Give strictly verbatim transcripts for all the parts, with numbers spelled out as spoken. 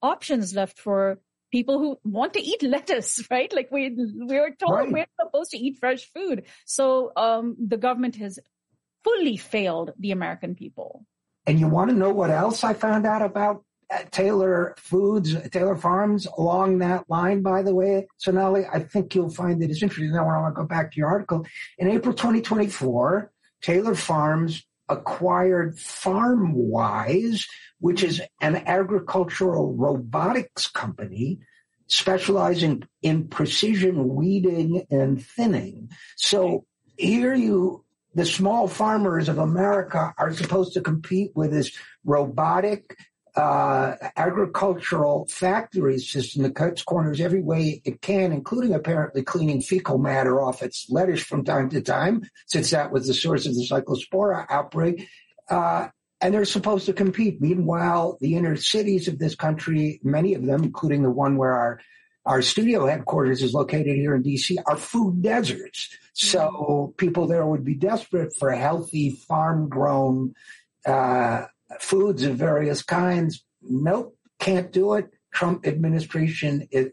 options left for people who want to eat lettuce, right? Like we we were told right. we're supposed to eat fresh food. So um, the government has fully failed the American people. And you want to know what else I found out about Taylor Foods, Taylor Farms along that line, by the way, Sonali? I think you'll find it is interesting. Now I want to go back to your article. In April twenty twenty-four, Taylor Farms acquired FarmWise, which is an agricultural robotics company specializing in precision weeding and thinning. So here you, the small farmers of America are supposed to compete with this robotic uh, agricultural factory system that cuts corners every way it can, including apparently cleaning fecal matter off its lettuce from time to time, since that was the source of the cyclospora outbreak. Uh, and they're supposed to compete. Meanwhile, the inner cities of this country, many of them, including the one where our Our studio headquarters is located here in D C, are food deserts. So people there would be desperate for healthy, farm-grown uh, foods of various kinds. Nope, can't do it. Trump administration is,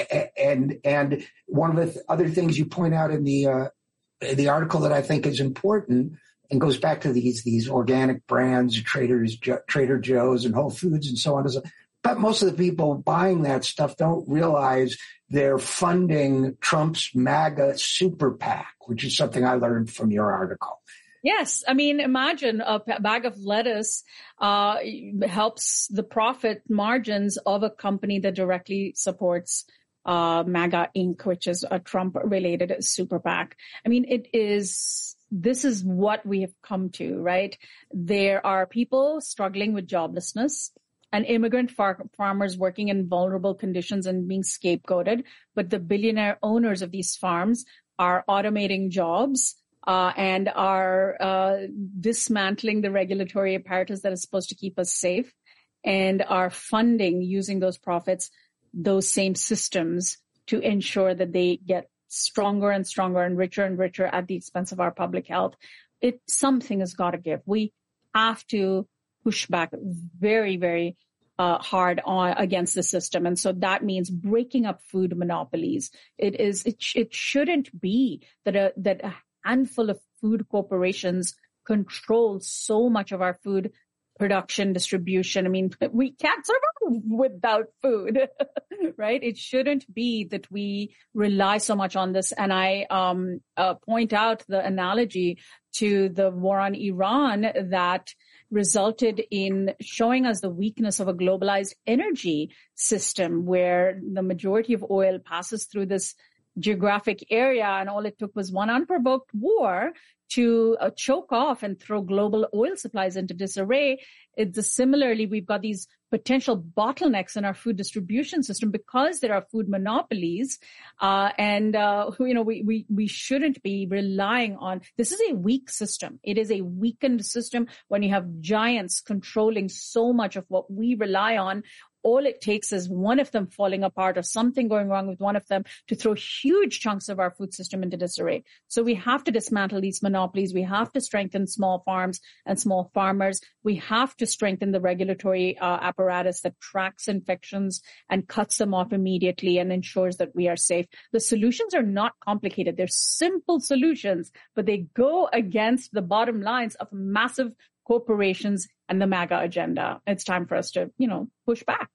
and and one of the other things you point out in the uh, the article that I think is important and goes back to these these organic brands, Traders, Trader Joe's, and Whole Foods, and so on. But most of the people buying that stuff don't realize they're funding Trump's MAGA super PAC, which is something I learned from your article. Yes. I mean, imagine a bag of lettuce uh, helps the profit margins of a company that directly supports uh, MAGA Incorporated, which is a Trump-related super PAC. I mean, it is... This is what we have come to, right? There are people struggling with joblessness and immigrant far- farmers working in vulnerable conditions and being scapegoated. But the billionaire owners of these farms are automating jobs uh, and are uh, dismantling the regulatory apparatus that is supposed to keep us safe and are funding, using those profits, those same systems to ensure that they get stronger and stronger and richer and richer at the expense of our public health. It something has got to give. We have to push back very, very uh, hard on against the system, and so that means breaking up food monopolies. It is. It, it shouldn't be that a that a handful of food corporations control so much of our food production, distribution. I mean, we can't survive without food, right? It shouldn't be that we rely so much on this. And I um, uh, point out the analogy to the war on Iran that resulted in showing us the weakness of a globalized energy system where the majority of oil passes through this geographic area, and all it took was one unprovoked war to uh, choke off and throw global oil supplies into disarray. It's similarly, we've got these potential bottlenecks in our food distribution system because there are food monopolies. Uh, and, uh, you know, we, we, we shouldn't be relying on, this is a weak system. It is a weakened system when you have giants controlling so much of what we rely on. All it takes is one of them falling apart or something going wrong with one of them to throw huge chunks of our food system into disarray. So we have to dismantle these monopolies. We have to strengthen small farms and small farmers. We have to strengthen the regulatory uh, apparatus that tracks infections and cuts them off immediately and ensures that we are safe. The solutions are not complicated. They're simple solutions, but they go against the bottom lines of massive corporations and the MAGA agenda. It's time for us to, you know, push back.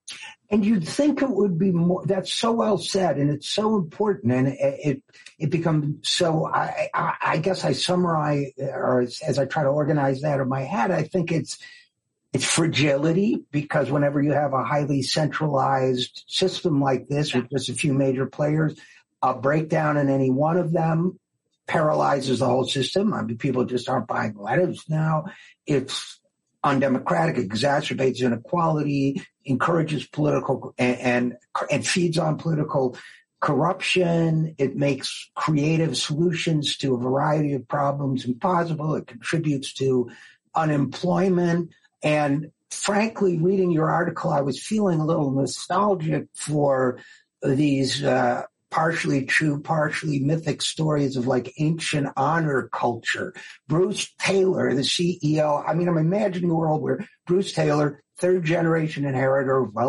And you'd think it would be more, that's so well said, and it's so important, and it it, it becomes so, I, I, I guess I summarize, or as, as I try to organize that in my head, I think it's it's fragility, because whenever you have a highly centralized system like this with just a few major players, a breakdown in any one of them paralyzes the whole system. I mean, people just aren't buying lettuce now. It's undemocratic, exacerbates inequality, encourages political and, and and feeds on political corruption. It makes creative solutions to a variety of problems impossible. It contributes to unemployment. And frankly, reading your article, I was feeling a little nostalgic for these uh, partially true, partially mythic stories of like ancient honor culture. Bruce Taylor, the C E O. I mean, I'm imagining a world where Bruce Taylor, third generation inheritor of wealth,